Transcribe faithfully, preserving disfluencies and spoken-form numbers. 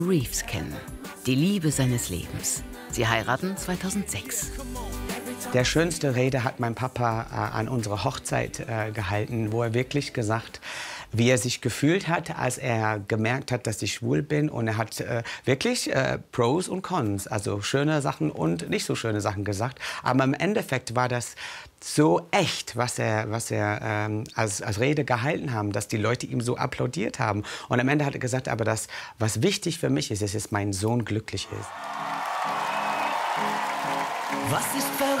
Reeves kennen. Die Liebe seines Lebens. Sie heiraten zweitausendsechs. Der schönste Rede hat mein Papa äh, an unserer Hochzeit äh, gehalten, wo er wirklich gesagt, wie er sich gefühlt hat, als er gemerkt hat, dass ich schwul bin. Und er hat äh, wirklich äh, Pros und Cons, also schöne Sachen und nicht so schöne Sachen gesagt. Aber im Endeffekt war das so echt, was er, was er ähm, als, als Rede gehalten haben, dass die Leute ihm so applaudiert haben. Und am Ende hat er gesagt, aber das, was wichtig für mich ist, ist, dass mein Sohn glücklich ist. Was ist verrückt?